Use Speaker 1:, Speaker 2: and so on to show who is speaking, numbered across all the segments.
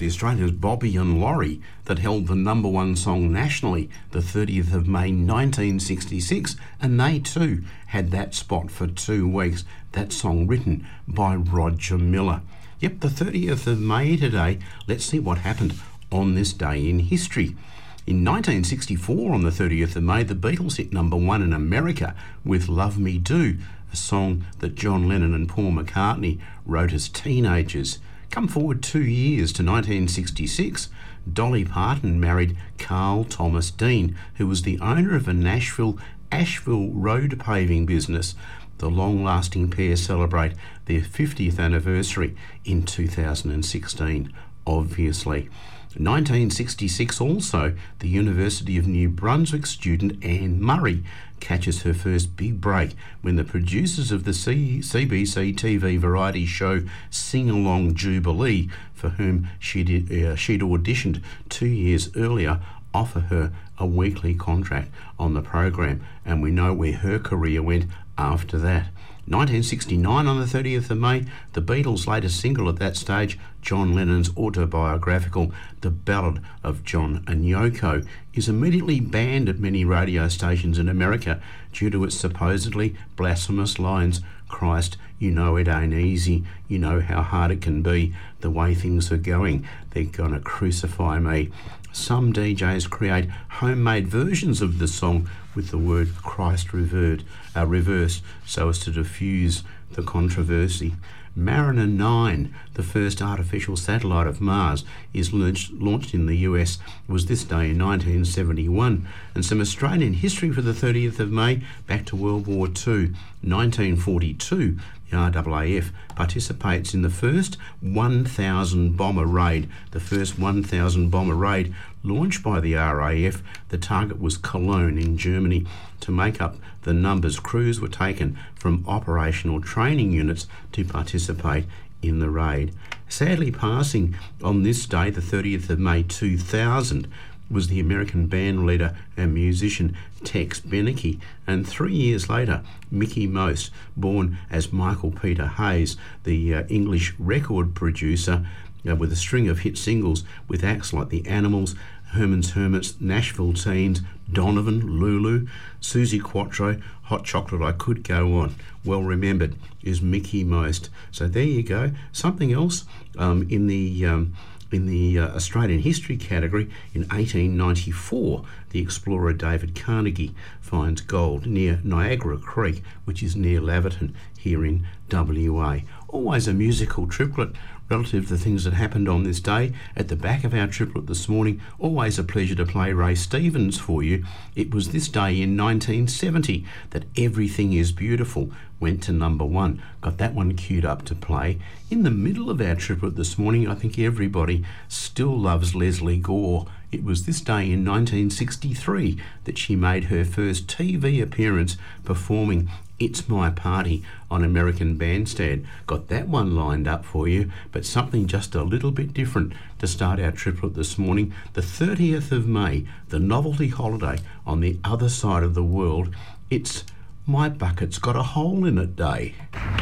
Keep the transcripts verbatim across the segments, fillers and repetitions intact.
Speaker 1: the Australians Bobby and Laurie that held the number one song nationally the thirtieth of May nineteen sixty-six, and they too had that spot for two weeks. That song written by Roger Miller. Yep, the thirtieth of May today. Let's see what happened on this day in history. In nineteen sixty-four, on the thirtieth of May, the Beatles hit number one in America with Love Me Do, a song that John Lennon and Paul McCartney wrote as teenagers. Come forward two years to nineteen sixty-six, Dolly Parton married Carl Thomas Dean, who was the owner of a Nashville Asheville road paving business. The long-lasting pair celebrate their fiftieth anniversary in two thousand sixteen, obviously. nineteen sixty-six also, the University of New Brunswick student Anne Murray catches her first big break when the producers of the C- CBC T V variety show Sing Along Jubilee, for whom she'd, uh, she'd auditioned two years earlier, offer her a weekly contract on the program, and we know where her career went after that. nineteen sixty-nine, on the thirtieth of May, the Beatles' latest single at that stage, John Lennon's autobiographical The Ballad of John and Yoko, is immediately banned at many radio stations in America due to its supposedly blasphemous lines. Christ, you know it ain't easy, you know how hard it can be, the way things are going, they're gonna crucify me. Some D Js create homemade versions of the song with the word Christ revered, uh, reversed so as to diffuse the controversy. Mariner nine, the first artificial satellite of Mars, is launched, launched in the U S, was this day in nineteen seventy-one. And some Australian history for the thirtieth of May, back to World War Two. nineteen forty-two, the R A A F participates in the first one thousand bomber raid. The first one thousand bomber raid launched by the R A A F. The target was Cologne in Germany. To make up the numbers, crews were taken from operational training units to participate in the raid. Sadly passing on this day, the thirtieth of May two thousand, was the American band leader and musician Tex Beneke, and three years later, Mickie Most, born as Michael Peter Hayes, the uh, English record producer uh, with a string of hit singles with acts like The Animals, Herman's Hermits, Nashville Teens, Donovan, Lulu, Susie Quattro, Hot Chocolate, I could go on. Well remembered is Mickie Most. So there you go. Something else um, in the um, in the uh, Australian history category. In eighteen ninety-four, the explorer David Carnegie finds gold near Niagara Creek, which is near Laverton here in W A. Always a musical triplet relative to the things that happened on this day. At the back of our triplet this morning, always a pleasure to play Ray Stevens for you. It was this day in nineteen seventy that Everything Is Beautiful went to number one. Got that one queued up to play. In the middle of our triplet this morning, I think everybody still loves Leslie Gore. It was this day in nineteen sixty-three that she made her first T V appearance performing It's My Party on American Bandstand. Got that one lined up for you, but something just a little bit different to start our triplet this morning. The thirtieth of May, the novelty holiday on the other side of the world. It's My Bucket's Got a Hole in It Day.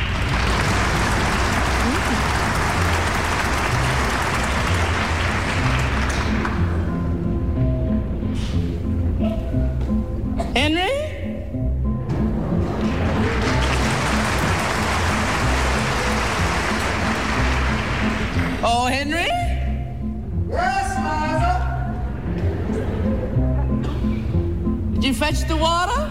Speaker 2: Oh, Henry?
Speaker 3: Yes, Liza?
Speaker 2: Did you fetch the water?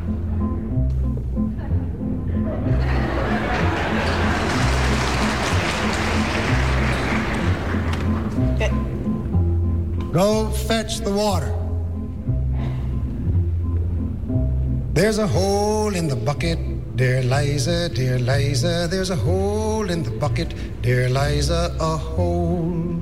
Speaker 3: Go fetch the water. There's a hole in the bucket, dear Liza, dear Liza. There's a hole in the bucket, dear Liza, a hole.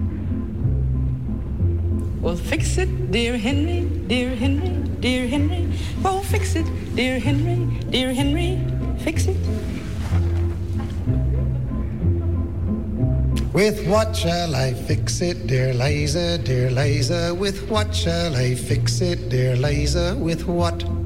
Speaker 2: Well, fix it, dear Henry, dear Henry, dear Henry. Oh, fix it, dear Henry, dear Henry, fix it.
Speaker 3: With what shall I fix it, dear Liza, dear Liza? With what shall I fix it, dear Liza? With what?